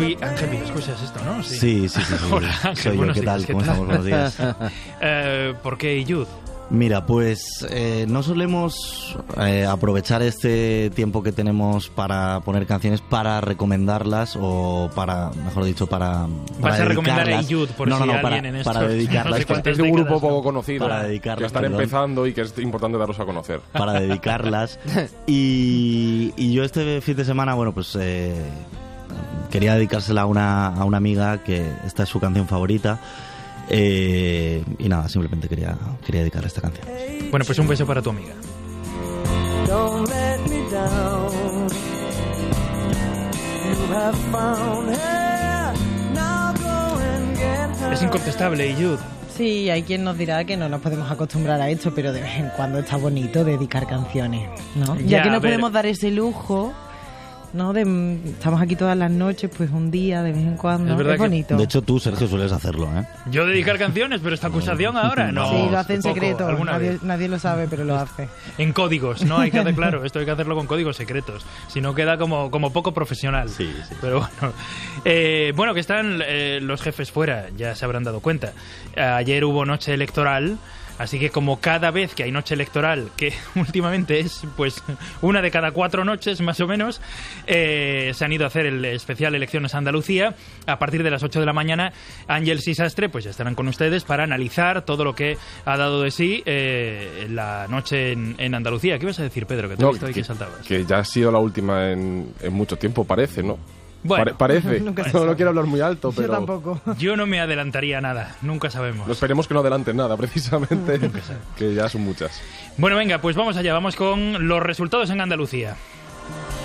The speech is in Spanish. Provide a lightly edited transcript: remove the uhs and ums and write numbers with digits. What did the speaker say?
Ángel Vilascusa es esto, ¿no? Sí. Hola, Ángel, soy yo. buenos ¿Qué tal? días, ¿Cómo estamos? Buenos días. ¿Por qué Iyud? Mira, pues no solemos aprovechar este tiempo que tenemos para poner canciones para recomendarlas o para, mejor dicho, para Vas a recomendar a Iyud por si alguien para, en esto. para dedicarlas. No sé cuántas Es de un grupo décadas, poco conocido para dedicarlas, que están empezando y que es importante darlos a conocer. Para dedicarlas. Y yo este fin de semana, bueno, pues quería dedicársela a una amiga que esta es su canción favorita. Y nada, simplemente quería dedicarle esta canción. Bueno, pues un beso para tu amiga. Es incontestable, Iyud. Sí, hay quien nos dirá que no nos podemos acostumbrar a esto, pero de vez en cuando está bonito dedicar canciones, ¿no? Ya que no podemos dar ese lujo, ¿no? Estamos aquí todas las noches, pues un día, de vez en cuando. Es bonito. De hecho, tú, Sergio, sueles hacerlo, ¿eh? Yo dedicar canciones, pero esta acusación ahora no. Sí, lo hace en poco, secreto. Nadie lo sabe, pero lo hace. En códigos, ¿no? Hay que hacer, claro, esto hay que hacerlo con códigos secretos. Si no, queda como poco profesional. Sí. Pero bueno, que están los jefes fuera, ya se habrán dado cuenta. Ayer hubo noche electoral. Así que como cada vez que hay noche electoral, que últimamente es pues una de cada 4 noches más o menos, se han ido a hacer el especial Elecciones Andalucía. A partir de las 8 de la mañana, Ángeles y Sastre pues ya estarán con ustedes para analizar todo lo que ha dado de sí la noche en Andalucía. ¿Qué ibas a decir, Pedro? Que te he visto ahí que saltabas. Que ya ha sido la última en mucho tiempo, parece, ¿no? Bueno, parece. No quiero hablar muy alto, pero... Yo tampoco. Yo no me adelantaría nada, nunca sabemos. No esperemos que no adelanten nada, precisamente, que ya son muchas. Bueno, venga, pues vamos allá, vamos con los resultados en Andalucía.